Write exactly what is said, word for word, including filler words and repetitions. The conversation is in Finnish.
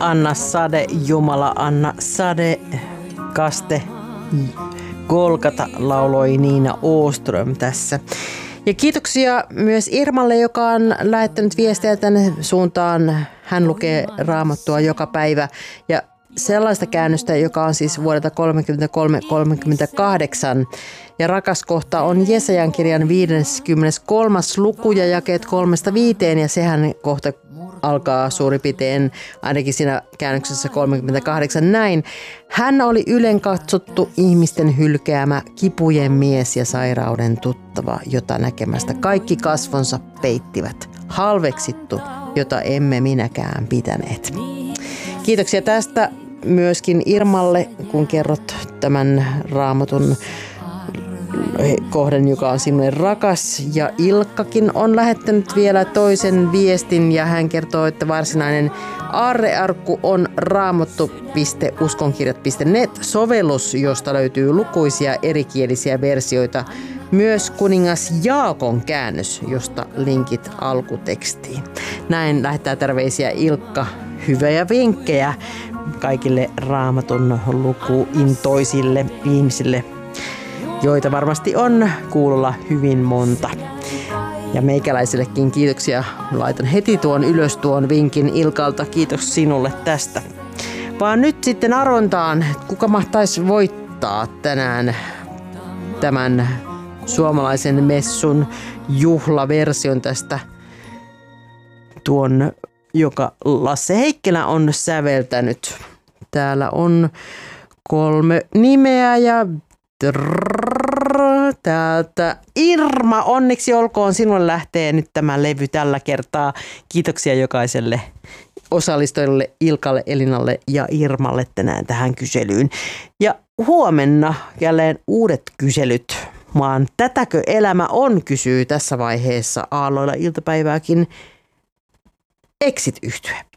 anna sade, Jumala anna sade, kaste, Golgata, lauloi Niina Åström tässä. Ja kiitoksia myös Irmalle, joka on lähettänyt viestejä tänne suuntaan. Hän lukee Raamattua joka päivä ja sellaista käännöstä, joka on siis vuodelta kolmekymmentäkolme kolmekymmentäkahdeksan. Ja rakas kohta on Jesajan kirjan viideskymmeneskolmas luku ja jakeet kolmesta viiteen, ja sehän kohta alkaa suurin piirtein ainakin siinä käännöksessä kolmekymmentäkahdeksan näin. Hän oli ylen katsottu, ihmisten hylkäämä, kipujen mies ja sairauden tuttava, jota näkemästä kaikki kasvonsa peittivät. Halveksittu, jota emme minäkään pitäneet. Kiitoksia tästä myöskin Irmalle, kun kerrot tämän Raamatun kohden, joka on sinulle rakas. Ja Ilkkakin on lähettänyt vielä toisen viestin ja hän kertoo, että varsinainen aarrearkku on raamattu piste uskonkirjat piste net sovellus, josta löytyy lukuisia erikielisiä versioita. Myös kuningas Jaakon käännös, josta linkit alkutekstiin. Näin lähettää terveisiä Ilkka. Hyviä vinkkejä kaikille Raamatun lukuintoisille ihmisille, joita varmasti on kuulolla hyvin monta. Ja meikäläisellekin kiitoksia. Laitan heti tuon ylös tuon vinkin Ilkalta. Kiitos sinulle tästä. Vaan nyt sitten arvontaan, kuka mahtaisi voittaa tänään tämän suomalaisen messun juhlaversion tästä tuon, joka Lasse Heikkilä on säveltänyt. Täällä on kolme nimeä ja täältä Irma, onneksi olkoon, sinulle lähtee nyt tämä levy tällä kertaa. Kiitoksia jokaiselle osallistujille, Ilkalle, Elinalle ja Irmalle tänään tähän kyselyyn. Ja huomenna jälleen uudet kyselyt. Maan tätäkö elämä on, kysyy tässä vaiheessa aalloilla iltapäivääkin Exit-yhtye.